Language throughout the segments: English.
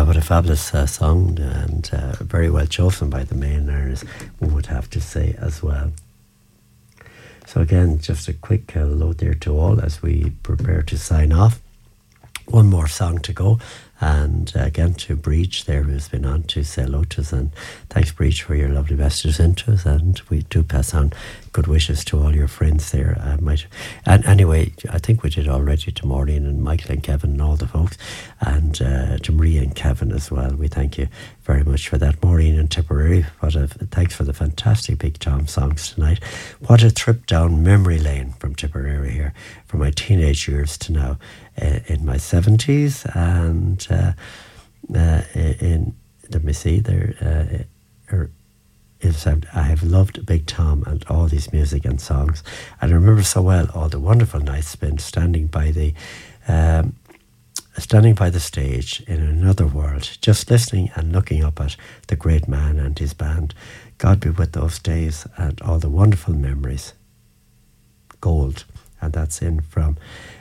what a fabulous song, and very well chosen by the main learners, one would have to say as well. So again, just a quick hello there to all as we prepare to sign off. One more song to go, and again to Breach there, who's been on, to say hello to us, and thanks Breach for your lovely messages into us, and we do pass on good wishes to all your friends there. And anyway, I think we did already to Maureen and Michael and Kevin and all the folks, and to Maria and Kevin as well. We thank you very much for that. Maureen and Tipperary, thanks for the fantastic Big Tom songs tonight. What a trip down memory lane from Tipperary here, from my teenage years to now in my 70s, and let me see there, I have loved Big Tom and all these music and songs, and I remember so well all the wonderful nights spent standing by the stage in another world, just listening and looking up at the great man and his band. God be with those days and all the wonderful memories. Gold. And that's in from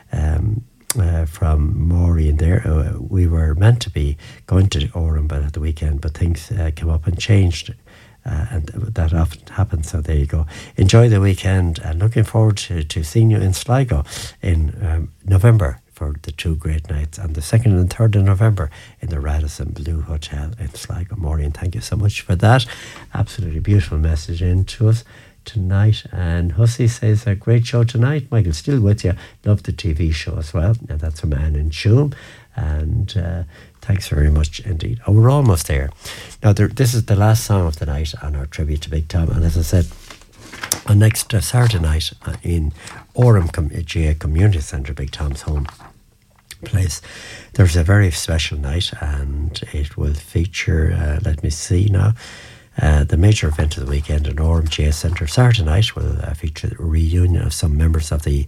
Maureen there. We were meant to be going to Oran at the weekend, but things came up and changed, and that often happens. So there you go. Enjoy the weekend, and looking forward to seeing you in Sligo in November for the two great nights, and the 2nd and 3rd of November in the Radisson Blu Hotel in Sligo. Maureen, thank you so much for that. Absolutely beautiful message in to us tonight. And Hussey says, a great show tonight. Michael, still with you. Love the TV show as well. And that's a man in Tuam. And thanks very much indeed. Oh, we're almost there. Now, this is the last song of the night on our tribute to Big Tom. And as I said, on next Saturday night in Orem GA Community Centre, Big Tom's home place, there's a very special night, and it will feature, let me see now, the major event of the weekend in Orem GA Centre Saturday night will feature a reunion of some members of the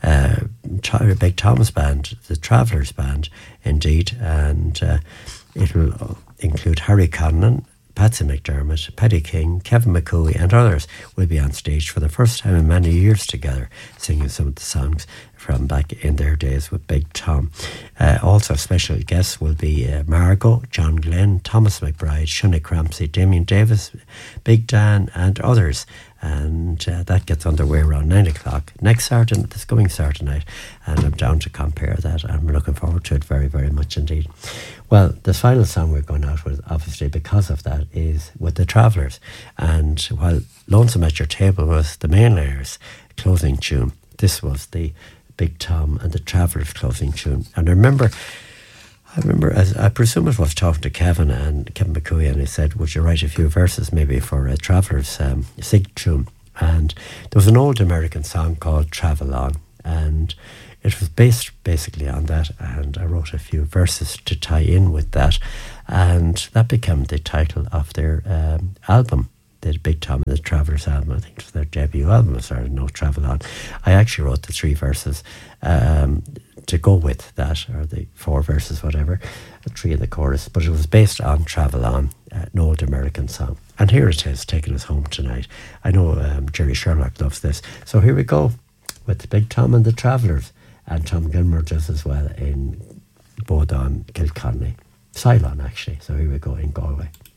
Big Tom's band, the Travellers band indeed, and it will include Harry Conlon, Patsy McDermott, Paddy King, Kevin McCooey and others will be on stage for the first time in many years together, singing some of the songs from back in their days with Big Tom. Also special guests will be Margot, John Glenn, Thomas McBride, Shunny Crampsey, Damien Davis, Big Dan and others. And that gets underway around 9 o'clock next Saturday, this coming Saturday night, and I'm down to compare that. I'm looking forward to it very, very much indeed. Well, the final song we're going out with, obviously because of that, is with the Travellers. And while Lonesome at Your Table was the main layers closing tune, this was the Big Tom and the Travellers closing tune. And I remember, as I presume it was talking to Kevin McCooey, and he said, would you write a few verses maybe for a Travellers sig tune? And there was an old American song called Travel On, and it was based basically on that, and I wrote a few verses to tie in with that, and that became the title of their album, the Big Tom and the Travellers album. I think it was their debut album, as far as I know, Travel On. I actually wrote the 3 verses to go with that, or the 4 verses, whatever, 3 of the chorus, but it was based on Travel On, an old American song. And here it is, taking us home tonight. I know Jerry Sherlock loves this. So here we go with Big Tom and the Travellers, and Tom Gilmore does as well in Bodon, Kilconnelly, Ceylon actually. So here we go in Galway.